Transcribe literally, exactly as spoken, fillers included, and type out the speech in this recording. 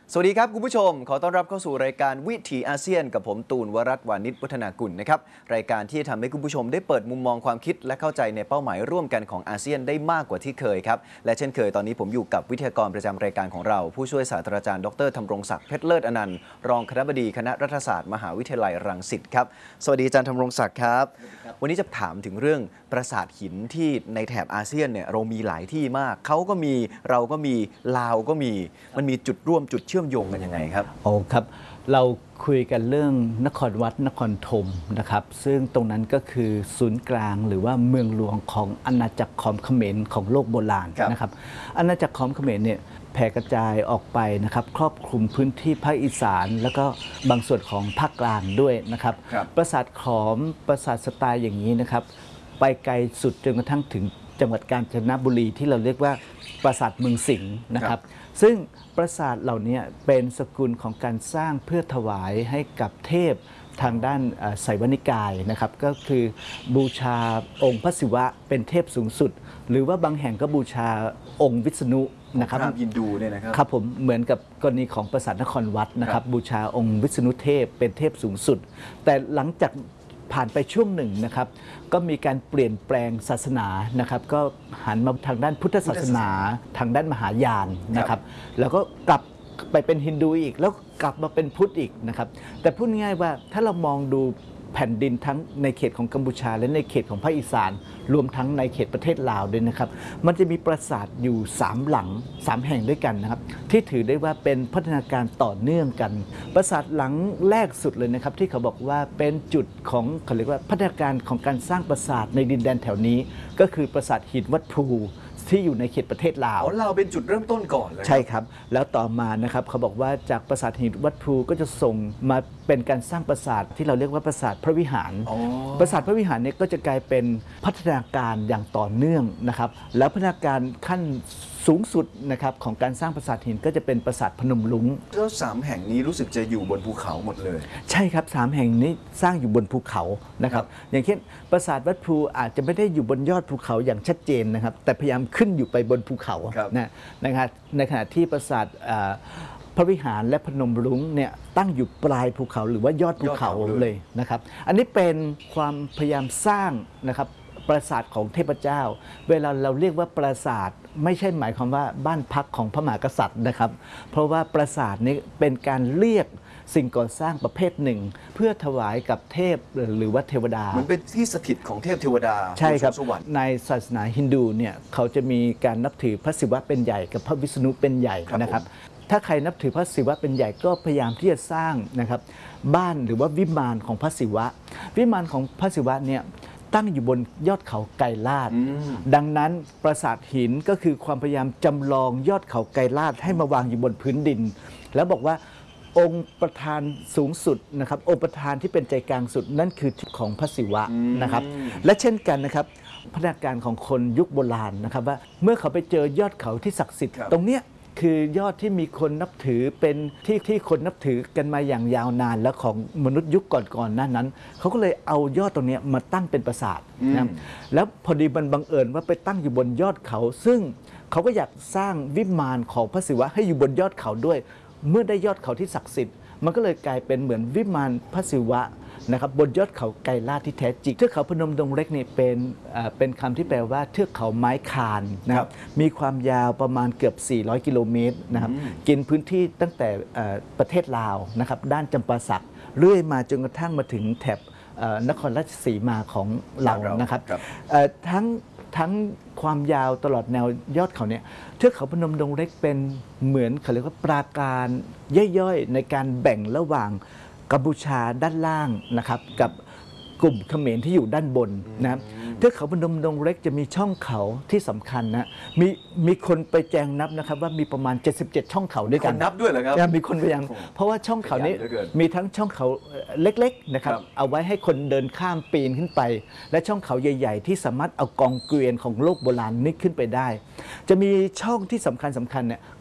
สวัสดีครับคุณผู้ชมขอต้อนรับเข้าสู่รายการวิถีอาเซียนกับผมตูนวรัตน์วานิชวัฒนากุลนะครับรายการที่ทำให้คุณผู้ชมได้เปิดมุมมองความคิดและเข้าใจในเป้าหมายร่วมกันของอาเซียนได้มากกว่าที่เคยครับและเช่นเคยตอนนี้ผมอยู่กับวิทยากรประจำรายการของเราผู้ช่วยศาสตราจารย์ดรธำรงศักดิ์เพชรเลิศอนันต์รองคณบดีคณะรัฐศาสตร์มหาวิทยาลัยรังสิตครับสวัสดีอาจารย์ธำรงศักดิ์ครับวันนี้จะถามถึงเรื่องปราสาทหินที่ในแถบอาเซียนเนี่ยเรามีหลายที่มากเขาก็มีเราก็มีลาวก็มีมันมีจุดร่วมจุดเชื่อมโยงกันยังไงครับโอ้ครับเราคุยกันเรื่องนครวัดนครธมนะครับซึ่งตรงนั้นก็คือศูนย์กลางหรือว่าเมืองหลวงของอาณาจักรขอมเขมรของโลกโบราณนะครับอาณาจักรขอมเขมรเนี่ยแผ่กระจายออกไปนะครับครอบคลุมพื้นที่ภาคอีสานแล้วก็บางส่วนของภาคกลางด้วยนะครับปราสาทขอมปราสาทสไตล์อย่างนี้นะครับไปไกลสุดจนกระทั่งถึงจังหวัดกาญจนบุรีที่เราเรียกว่าปราสาทเมืองสิงห์นะครับซึ่งปราสาทเหล่านี้เป็นสกุลของการสร้างเพื่อถวายให้กับเทพทางด้านไสยวนิกายนะครับก็คือบูชาองค์พระศิวะเป็นเทพสูงสุดหรือว่าบางแห่งก็บูชาองค์วิษณุนะครับฮินดูเนี่ยนะครับครับผมเหมือนกับกรณีของปราสาทนครวัดนะครับบูชาองค์วิษณุเทพเป็นเทพสูงสุดแต่หลังจากผ่านไปช่วงหนึ่งนะครับก็มีการเปลี่ยนแปลงศาสนานะครับก็หันมาทางด้านพุทธศาสนาทางด้านมหายานนะครับแล้วก็กลับไปเป็นฮินดูอีกแล้วกลับมาเป็นพุทธอีกนะครับแต่พูดง่ายๆว่าถ้าเรามองดูแผ่นดินทั้งในเขตของกัมพูชาและในเขตของภาคอีสานรวมทั้งในเขตประเทศลาวด้วยนะครับมันจะมีปราสาทอยู่สามหลังสามแห่งด้วยกันนะครับที่ถือได้ว่าเป็นพัฒนาการต่อเนื่องกันปราสาทหลังแรกสุดเลยนะครับที่เขาบอกว่าเป็นจุดของเขาเรียกว่าพัฒนาการของการสร้างปราสาทในดินแดนแถวนี้ก็คือปราสาทหินวัดภูที่อยู่ในเขตประเทศลาวอ๋อเราเป็นจุดเริ่มต้นก่อนเลยใช่ครับแล้วต่อมานะครับเขาบอกว่าจากปราสาทหินวัดภูก็จะส่งมาเป็นการสร้างปราสาทที่เราเรียกว่าปราสาทพระวิหารปราสาทพระวิหารเนี่ยก็จะกลายเป็นพัฒนาการอย่างต่อเนื่องนะครับแล้วพัฒนาการขั้นสูงสุดนะครับของการสร้างปราสาทหินก็จะเป็นปราสาทพนมรุ้งแล้วสามแห่งนี้รู้สึกจะอยู่บนภูเขาหมดเลยใช่ครับสามแห่งนี้สร้างอยู่บนภูเขานะครับอย่างเช่นปราสาทวัดภูอาจจะไม่ได้อยู่บนยอดภูเขาอย่างชัดเจนนะครับแต่พยายามขึ้นอยู่ไปบนภูเขานะนะครับในขณะที่ปราสาทพระวิหารและพนมรุ้งเนี่ยตั้งอยู่ปลายภูเขาหรือว่ายอดภูเขาเลยนะครับอันนี้เป็นความพยายามสร้างนะครับปราสาทของเทพเจ้าเวลาเราเรียกว่าปราสาทไม่ใช่หมายความว่าบ้านพักของพระมหากษัตริย์นะครับเพราะว่าปราสาทนี้เป็นการเรียกสิ่งก่อสร้างประเภทหนึ่งเพื่อถวายกับเทพหรือว่าเทวดามันเป็นที่สถิตของเทพเทวดาใช่ครับในศาสนาฮินดูเนี่ยเขาจะมีการนับถือพระศิวะเป็นใหญ่กับพระวิษณุเป็นใหญ่นะครับถ้าใครนับถือพระศิวะเป็นใหญ่ก็พยายามที่จะสร้างนะครับบ้านหรือว่าวิมานของพระศิวะวิมานของพระศิวะเนี่ยตั้งอยู่บนยอดเขาไกรลาดดังนั้นปราสาทหินก็คือความพยายามจำลองยอดเขาไกรลาดให้มาวางอยู่บนพื้นดินแล้วบอกว่าองค์ประธานสูงสุดนะครับองค์ประธานที่เป็นใจกลางสุดนั่นคือของพระศิวะนะครับและเช่นกันนะครับพัฒนาการของคนยุคโบราณนะครับว่าเมื่อเขาไปเจอยอดเขาที่ศักดิ์สิทธิ์ตรงเนี้ยคือยอดที่มีคนนับถือเป็นที่ที่คนนับถือกันมาอย่างยาวนานแล้วของมนุษย์ยุคก่อนๆนั้นนั้นเขาก็เลยเอายอดตรงนี้มาตั้งเป็นปราสาทนะแล้วพอดีมันบังเอิญว่าไปตั้งอยู่บนยอดเขาซึ่งเขาก็อยากสร้างวิมานของพระศิวะให้อยู่บนยอดเขาด้วยเมื่อได้ยอดเขาที่ศักดิ์สิทธิ์มันก็เลยกลายเป็นเหมือนวิมานพระศิวะนะครับบนยอดเขาไกรลาดที่แท้จริงเทือกเขาพนมดงเล็กนี่เป็นเป็นคำที่แปลว่าเทือกเขาไม้คานนะครับมีความยาวประมาณเกือบสี่ร้อยกิโลเมตรนะครับกินพื้นที่ตั้งแต่ประเทศลาวนะครับด้านจำปาสักเรื่อยมาจนกระทั่งมาถึงแถบนครราชสีมาของเรานะครับทั้งทั้งความยาวตลอดแนวยอดเขาเนี่ยเทือกเขาพนมดงเล็กเป็นเหมือนเขาเรียกว่าปราการย่อยๆในการแบ่งระหว่างกัมพูชาด้านล่างนะครับกับกลุ่มเขมรที่อยู่ด้านบนนะครับเทือกเขาพนมดงเล็กจะมีช่องเขาที่สำคัญนะมีมีคนไปแจงนับนะครับว่ามีประมาณเจ็ดสิบเจ็ดช่องเขาด้วยกันนับด้วยเหรอครับมีคนไปยังเพราะว่าช่องเขานี้มีทั้งช่องเขาเล็กๆนะครับเอาไว้ให้คนเดินข้ามปีนขึ้นไปและช่องเขาใหญ่ๆที่สามารถเอากองเกวียนของโลกโบราณนี้ขึ้นไปได้จะมีช่องที่สำคัญสำคัญเนี่ย